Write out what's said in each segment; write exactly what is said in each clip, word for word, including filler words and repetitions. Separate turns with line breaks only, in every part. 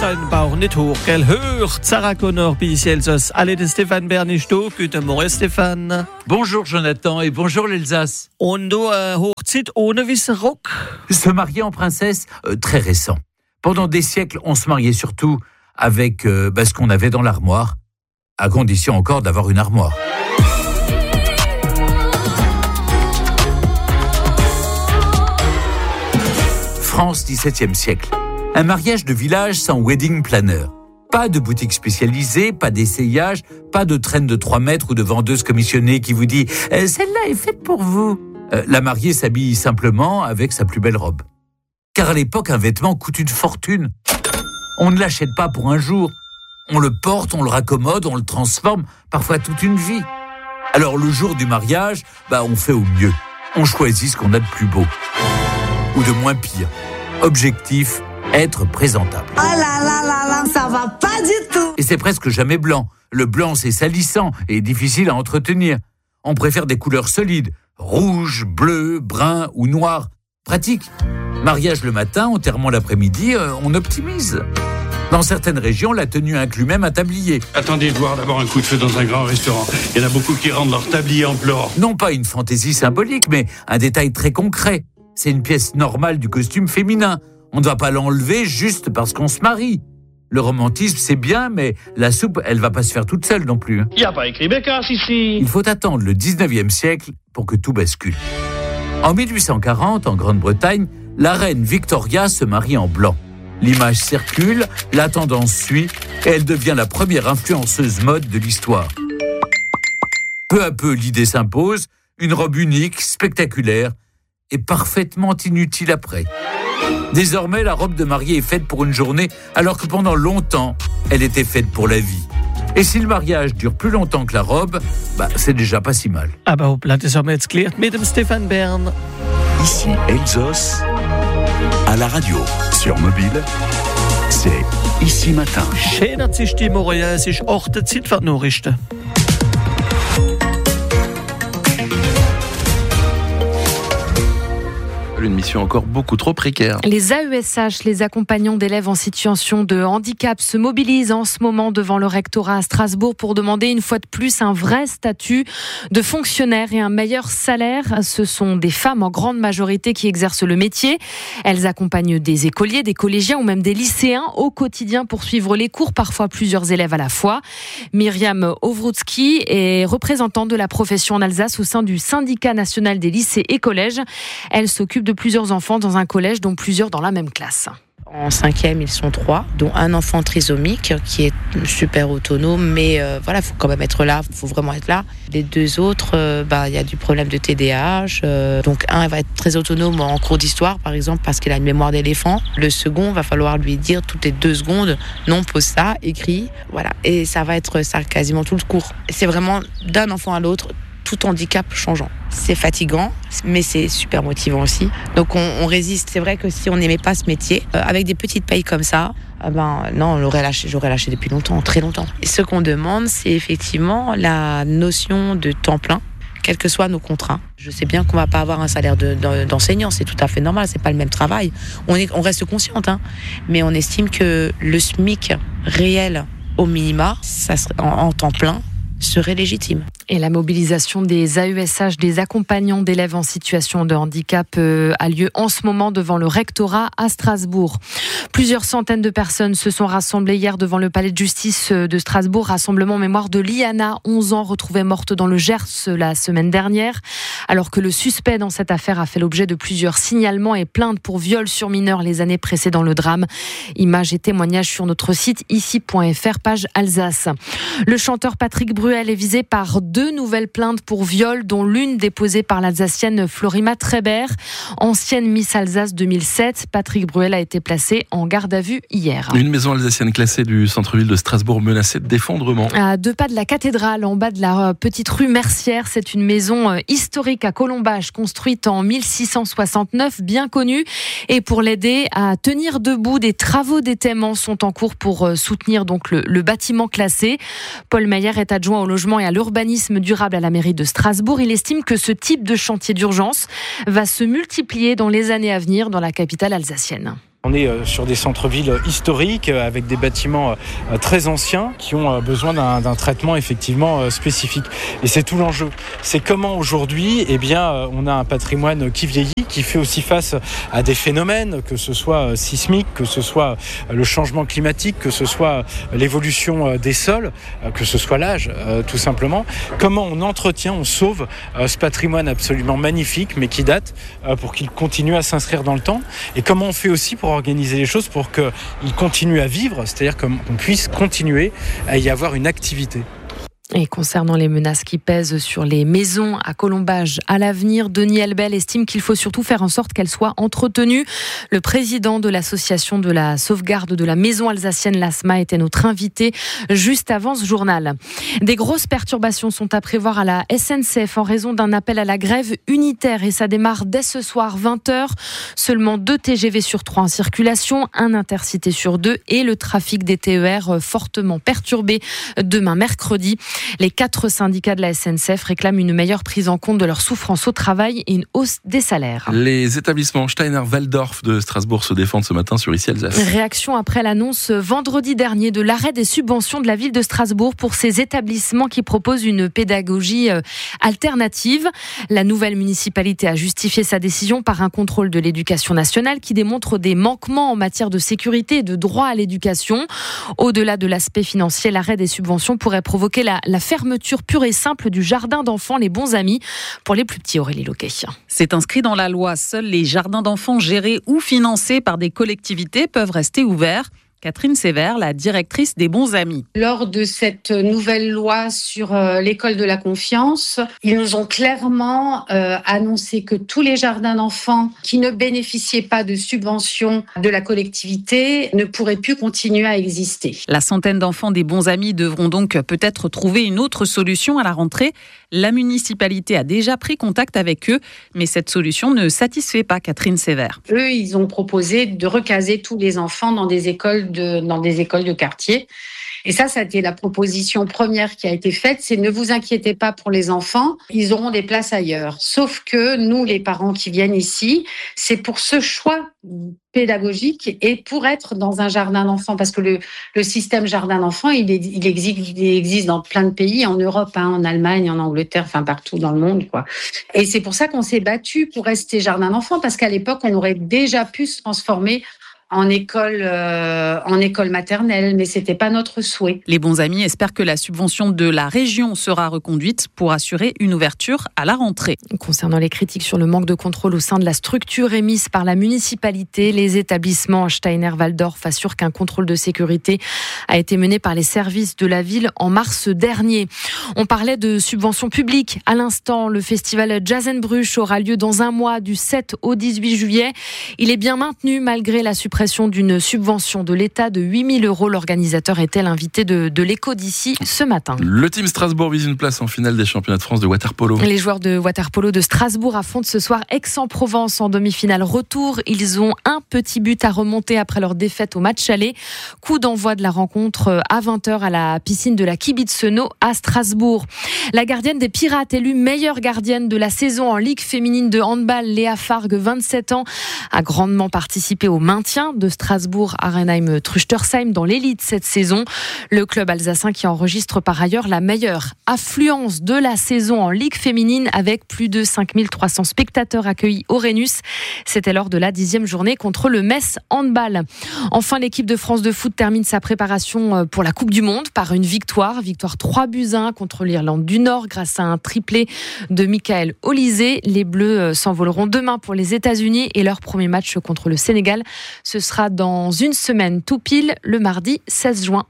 seinen Bauch nicht hoch, gell? Hoch, Sarah Connor, B C Elsass. Alle, der Stéphane Bern ist da. Guten Morgen, Stéphane.
Bonjour Jonathan et bonjour l'Alsace.
Und du, äh, Hochzeit ohne weißen Rock?
Se marier en princesse, euh, très récent. Pendant des siècles, on se mariait surtout avec euh, bah, ce qu'on avait dans l'armoire, à condition encore d'avoir une armoire. France, dix-septième siècle. Un mariage de village sans wedding planner. Pas de boutique spécialisée, pas d'essayage, pas de traîne de trois mètres ou de vendeuse commissionnée qui vous dit euh, « celle-là est faite pour vous euh, ». La mariée s'habille simplement avec sa plus belle robe. Car à l'époque, un vêtement coûte une fortune. On ne l'achète pas pour un jour. On le porte, on le raccommode, on le transforme, parfois toute une vie. Alors le jour du mariage, bah, on fait au mieux. On choisit ce qu'on a de plus beau. Ou de moins pire. Objectif, être présentable.
Oh là là là là, ça va pas du tout.
Et c'est presque jamais blanc. Le blanc, c'est salissant et difficile à entretenir. On préfère des couleurs solides. Rouge, bleu, brun ou noir. Pratique. Mariage le matin, enterrement l'après-midi, euh, on optimise. Dans certaines régions, la tenue inclut même un tablier.
Attendez de voir d'abord un coup de feu dans un grand restaurant. Il y en a beaucoup qui rendent leur tablier en pleurant.
Non pas une fantaisie symbolique, mais un détail très concret. C'est une pièce normale du costume féminin. On ne va pas l'enlever juste parce qu'on se marie. Le romantisme, c'est bien, mais la soupe, elle va pas se faire toute seule non plus.
Il n'y a pas écrit Bécasse ici.
Il faut attendre le dix-neuvième siècle pour que tout bascule. En mille huit cent quarante, en Grande-Bretagne, la reine Victoria se marie en blanc. L'image circule, la tendance suit, et elle devient la première influenceuse mode de l'histoire. Peu à peu, l'idée s'impose, une robe unique, spectaculaire, et parfaitement inutile après. Désormais, la robe de mariée est faite pour une journée, alors que pendant longtemps, elle était faite pour la vie. Et si le mariage dure plus longtemps que la robe, bah, c'est déjà pas si mal.
Aber hoppla, das haben wir jetzt geklärt mit dem Stéphane Bern.
Ici Elsass, à la radio, sur mobile, c'est Ici Matin.
Schön, dass Sie die Morgen, es ist acht Uhr Zeit für die Nachrichten.
Une mission encore beaucoup trop précaire.
Les A E S H, les accompagnants d'élèves en situation de handicap, se mobilisent en ce moment devant le rectorat à Strasbourg pour demander une fois de plus un vrai statut de fonctionnaire et un meilleur salaire. Ce sont des femmes en grande majorité qui exercent le métier. Elles accompagnent des écoliers, des collégiens ou même des lycéens au quotidien pour suivre les cours, parfois plusieurs élèves à la fois. Myriam Owrutsky est représentante de la profession en Alsace au sein du syndicat national des lycées et collèges. Elle s'occupe de plusieurs enfants dans un collège, dont plusieurs dans la même classe.
En cinquième, ils sont trois, dont un enfant trisomique qui est super autonome, mais euh, voilà, il faut quand même être là, il faut vraiment être là. Les deux autres, euh, bah, y a du problème de T D A H, euh, donc un va être très autonome en cours d'histoire, par exemple, parce qu'il a une mémoire d'éléphant. Le second, va falloir lui dire toutes les deux secondes, non, pose ça, écrit, voilà. Et ça va être ça quasiment tout le cours. C'est vraiment d'un enfant à l'autre, tout handicap changeant. C'est fatigant, mais c'est super motivant aussi. Donc on, on résiste. C'est vrai que si on n'aimait pas ce métier, euh, avec des petites payes comme ça, euh, ben non, on l'aurait lâché, j'aurais lâché depuis longtemps, très longtemps. Et ce qu'on demande, c'est effectivement la notion de temps plein, quels que soient nos contrats. Je sais bien qu'on va pas avoir un salaire de, de, d'enseignant, c'est tout à fait normal, c'est pas le même travail. On, est, on reste consciente, hein, mais on estime que le SMIC réel au minima, ça serait, en, en temps plein, serait légitime.
Et la mobilisation des A E S H, des accompagnants d'élèves en situation de handicap, euh, a lieu en ce moment devant le rectorat à Strasbourg. Plusieurs centaines de personnes se sont rassemblées hier devant le palais de justice de Strasbourg. Rassemblement en mémoire de Liana, onze ans, retrouvée morte dans le Gers la semaine dernière. Alors que le suspect dans cette affaire a fait l'objet de plusieurs signalements et plaintes pour viol sur mineurs les années précédant le drame. Images et témoignages sur notre site ici point f r, page Alsace. Le chanteur Patrick Bruel est visé par deux nouvelles plaintes pour viol, dont l'une déposée par l'Alsacienne Florima Treber. Ancienne Miss Alsace deux mille sept, Patrick Bruel a été placé en garde à vue hier.
Une maison alsacienne classée du centre-ville de Strasbourg menacée d'effondrement.
À deux pas de la cathédrale, en bas de la petite rue Mercière, c'est une maison historique à Colombage, construite en mille six cent soixante-neuf, bien connue. Et pour l'aider à tenir debout, des travaux d'étaiement sont en cours pour soutenir donc le, le bâtiment classé. Paul Mayer est adjoint au logement et à l'urbanisme durable à la mairie de Strasbourg. Il estime que ce type de chantier d'urgence va se multiplier dans les années à venir dans la capitale alsacienne.
On est sur des centres-villes historiques avec des bâtiments très anciens qui ont besoin d'un, d'un traitement effectivement spécifique. Et c'est tout l'enjeu. C'est comment aujourd'hui, eh bien, on a un patrimoine qui vieillit, qui fait aussi face à des phénomènes, que ce soit sismique, que ce soit le changement climatique, que ce soit l'évolution des sols, que ce soit l'âge, tout simplement. Comment on entretient, on sauve ce patrimoine absolument magnifique, mais qui date, pour qu'il continue à s'inscrire dans le temps. Et comment on fait aussi pour organiser les choses pour qu'il continue à vivre, c'est-à-dire qu'on puisse continuer à y avoir une activité.
Et concernant les menaces qui pèsent sur les maisons à Colombage à l'avenir, Denis Elbel estime qu'il faut surtout faire en sorte qu'elles soient entretenues. Le président de l'association de la sauvegarde de la maison alsacienne, l'A S M A, était notre invité juste avant ce journal. Des grosses perturbations sont à prévoir à la S N C F en raison d'un appel à la grève unitaire et ça démarre dès ce soir vingt heures. Seulement deux T G V sur trois en circulation, un intercité sur deux et le trafic des T E R fortement perturbé demain mercredi. Les quatre syndicats de la S N C F réclament une meilleure prise en compte de leur souffrance au travail et une hausse des salaires.
Les établissements Steiner-Waldorf de Strasbourg se défendent ce matin sur Ici Alsace.
Réaction après l'annonce vendredi dernier de l'arrêt des subventions de la ville de Strasbourg pour ces établissements qui proposent une pédagogie alternative. La nouvelle municipalité a justifié sa décision par un contrôle de l'éducation nationale qui démontre des manquements en matière de sécurité et de droit à l'éducation. Au-delà de l'aspect financier, l'arrêt des subventions pourrait provoquer la La fermeture pure et simple du jardin d'enfants Les Bons Amis pour les plus petits. Aurélie Loquet.
C'est inscrit dans la loi. Seuls les jardins d'enfants gérés ou financés par des collectivités peuvent rester ouverts. Catherine Sévère, la directrice des Bons Amis.
Lors de cette nouvelle loi sur euh, l'école de la confiance, ils nous ont clairement euh, annoncé que tous les jardins d'enfants qui ne bénéficiaient pas de subventions de la collectivité ne pourraient plus continuer à exister.
La centaine d'enfants des Bons Amis devront donc peut-être trouver une autre solution à la rentrée. La municipalité a déjà pris contact avec eux, mais cette solution ne satisfait pas Catherine Sévère.
Eux, ils ont proposé de recaser tous les enfants dans des écoles de, dans des écoles de quartier. Et ça, ça a été la proposition première qui a été faite, c'est ne vous inquiétez pas pour les enfants, ils auront des places ailleurs. Sauf que nous, les parents qui viennent ici, c'est pour ce choix pédagogique et pour être dans un jardin d'enfants, parce que le, le système jardin d'enfants, il, est, il, existe, il existe dans plein de pays, en Europe, hein, en Allemagne, en Angleterre, enfin partout dans le monde, quoi. Et c'est pour ça qu'on s'est battu pour rester jardin d'enfants, parce qu'à l'époque, on aurait déjà pu se transformer en école, euh, en école maternelle, mais c'était pas notre souhait.
Les Bons Amis espèrent que la subvention de la région sera reconduite pour assurer une ouverture à la rentrée.
Concernant les critiques sur le manque de contrôle au sein de la structure émise par la municipalité, les établissements Steiner-Waldorf assurent qu'un contrôle de sécurité a été mené par les services de la ville en mars dernier. On parlait de subventions publiques. À l'instant, le festival Jazz and Bruch aura lieu dans un mois, du sept au dix-huit juillet. Il est bien maintenu malgré la suppression d'une subvention de l'État de huit mille euros. L'organisateur était l'invité de, de l'Écho d'ici ce matin.
Le team Strasbourg vise une place en finale des championnats de France de water-polo.
Les joueurs de water-polo de Strasbourg affrontent ce soir Aix-en-Provence en demi-finale retour. Ils ont un petit but à remonter après leur défaite au match aller. Coup d'envoi de la rencontre à vingt heures à la piscine de la Kibitzenau à Strasbourg. La gardienne des Pirates, élue meilleure gardienne de la saison en Ligue féminine de handball, Léa Fargue, vingt-sept ans, a grandement participé au maintien de Strasbourg Arenheim-Truchtersheim dans l'élite cette saison. Le club alsacien qui enregistre par ailleurs la meilleure affluence de la saison en Ligue féminine avec plus de cinq mille trois cents spectateurs accueillis au Rhenus. C'était lors de la dixième journée contre le Metz Handball. Enfin, l'équipe de France de foot termine sa préparation pour la Coupe du Monde par une victoire. Victoire trois buts à un contre l'Irlande du Nord grâce à un triplé de Michael Olysée. Les Bleus s'envoleront demain pour les États-Unis et leur premier match contre le Sénégal. Ce sera dans une semaine tout pile, le mardi seize juin.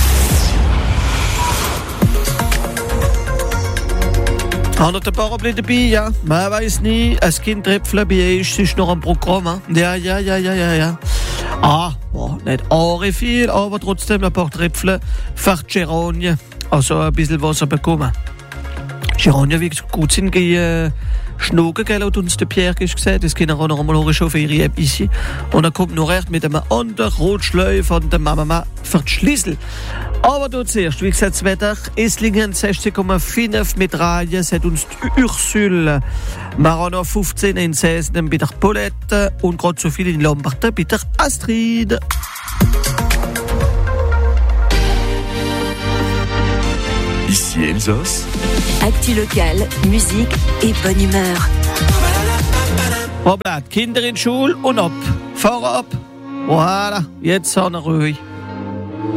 Han hat ein paar Problem dabei, ja. Man weiß nie, ein Kind tröpfeln bei uns ist noch am Programm. Hein? Ja, ja, ja, ja, ja, ja. Ah, oh, nicht arg viel, aber trotzdem ein paar Tröpfchen für Geronien. Also ein bisschen Wasser bekommen. Geronien, wie gut sind die, äh, schnoken, gell, hat uns der Pierre gesagt. Das Kinder auch noch einmal hochgeschaut ihre App ici. Und dann kommt noch recht mit einem anderen Rotschleif von der Mama für die Schlüssel. Aber du zuerst, wie gesagt, das Wetter, Esslingen sechzehn Komma fünf mit Reihe, hat uns die Ursule, Marano fünfzehn in Sesnen bei der Paulette und gerade so viel in Lombard bei der Astrid.
Ici Elsos.
Actu locale, musique et bonne humeur.
Robert, Kinder in Schule und ab. Fahr ab. Voilà, jetzt haben wir ruhig.